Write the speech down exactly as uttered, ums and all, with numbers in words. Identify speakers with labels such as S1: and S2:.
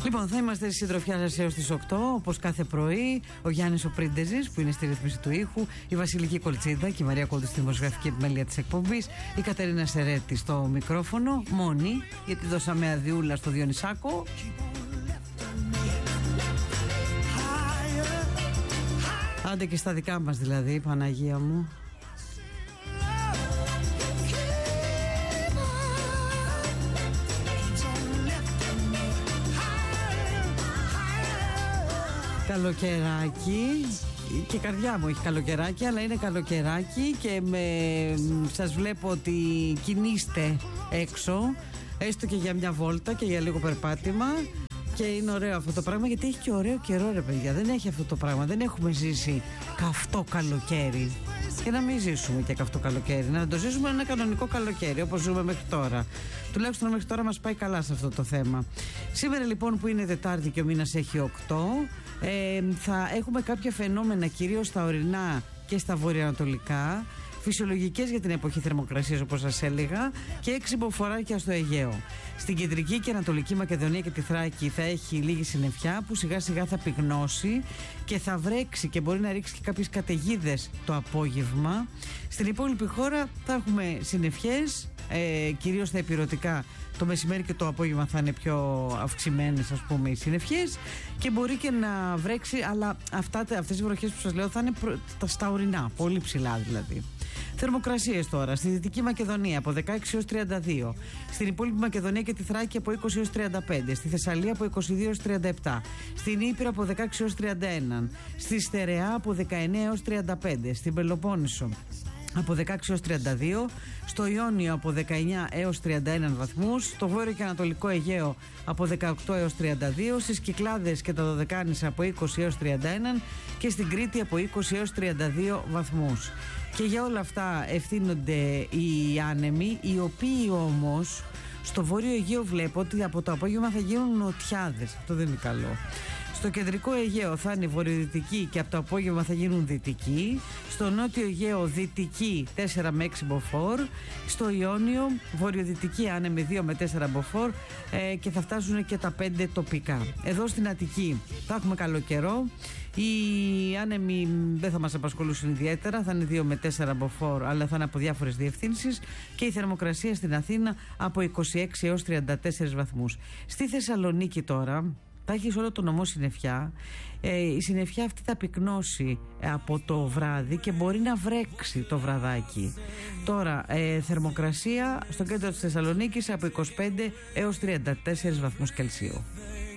S1: Λοιπόν, θα είμαστε στη συντροφιά σας έως τις οκτώ, όπως κάθε πρωί. Ο Γιάννης ο Πρίντεζης, που είναι στη ρύθμιση του ήχου, η Βασιλική Κολτσίδα και η Μαρία Κόντου στη δημοσιογραφική επιμέλεια της εκπομπής, η Κατερίνα Σερέτη στο μικρόφωνο, μόνη, γιατί δώσαμε αδειούλα στο Διονυσάκο. Άντε και στα δικά μας δηλαδή, Παναγία μου. Καλοκαιράκι. Και η καρδιά μου έχει καλοκαιράκι, αλλά είναι καλοκαιράκι και με... σας βλέπω ότι κινείστε έξω, έστω και για μια βόλτα και για λίγο περπάτημα. Και είναι ωραίο αυτό το πράγμα, γιατί έχει και ωραίο καιρό, ρε παιδιά. Δεν έχει αυτό το πράγμα. Δεν έχουμε ζήσει καυτό καλοκαίρι. Και να μην ζήσουμε και καυτό καλοκαίρι. Να το ζήσουμε ένα κανονικό καλοκαίρι, όπως ζούμε μέχρι τώρα. Τουλάχιστον μέχρι τώρα μας πάει καλά σε αυτό το θέμα. Σήμερα λοιπόν, που είναι Τετάρτη και ο μήνας έχει οκτώ, ε, θα έχουμε κάποια φαινόμενα, κυρίως στα ορεινά και στα βορειοανατολικά, φυσιολογικές για την εποχή θερμοκρασίας, όπως σας έλεγα, και έξι μποφοράκια στο Αιγαίο. Στην κεντρική και ανατολική Μακεδονία και τη Θράκη θα έχει λίγη συννεφιά που σιγά σιγά θα πυγνώσει και θα βρέξει και μπορεί να ρίξει και κάποιες καταιγίδες το απόγευμα. Στην υπόλοιπη χώρα θα έχουμε συννεφιές, ε, κυρίως στα ηπειρωτικά. Το μεσημέρι και το απόγευμα θα είναι πιο αυξημένες, ας πούμε, οι συννεφιές και μπορεί και να βρέξει, αλλά αυτά, αυτές οι βροχές που σας λέω θα είναι προ, τα στα ορεινά, πολύ ψηλά δηλαδή. Θερμοκρασίες τώρα. Στη Δυτική Μακεδονία από δεκαέξι έως τριάντα δύο. Στην υπόλοιπη Μακεδονία και τη Θράκη από είκοσι έως τριάντα πέντε. Στη Θεσσαλία από είκοσι δύο έως τριάντα επτά. Στην Ύπρο από δεκαέξι έως τριάντα ένα. Στη Στερεά από δεκαεννέα έως τριάντα πέντε. Στην Πελοπόννησο από δεκαέξι έως τριάντα δύο, στο Ιόνιο από δεκαεννέα έως τριάντα ένα βαθμούς, στο Βόρειο και Ανατολικό Αιγαίο από δεκαοκτώ έως τριάντα δύο, στις Κυκλάδες και τα Δωδεκάνησα από είκοσι έως τριάντα ένα και στην Κρήτη από είκοσι έως τριάντα δύο βαθμούς. Και για όλα αυτά ευθύνονται οι άνεμοι, οι οποίοι όμως στο Βόρειο Αιγαίο βλέπω ότι από το απόγευμα θα γίνουν νοτιάδες. Αυτό δεν είναι καλό. Στο κεντρικό Αιγαίο θα είναι βορειοδυτική και από το απόγευμα θα γίνουν δυτική. Στο νότιο Αιγαίο δυτική τέσσερα με έξι μποφόρ. Στο Ιόνιο βορειοδυτική άνεμη δύο με τέσσερα μποφόρ ε, και θα φτάσουν και τα πέντε τοπικά. Εδώ στην Αττική θα έχουμε καλό καιρό. Οι άνεμοι δεν θα μας απασχολούσαν ιδιαίτερα, θα είναι δύο με τέσσερα μποφόρ, αλλά θα είναι από διάφορες διευθύνσεις. Και η θερμοκρασία στην Αθήνα από είκοσι έξι έως τριάντα τέσσερα βαθμούς. Στη Θεσσαλονίκη τώρα θα έχει όλο το νομό συννεφιά. Ε, η συννεφιά αυτή θα πυκνώσει από το βράδυ και μπορεί να βρέξει το βραδάκι. Τώρα ε, θερμοκρασία στο κέντρο της Θεσσαλονίκης από είκοσι πέντε έως τριάντα τέσσερα βαθμούς Κελσίου.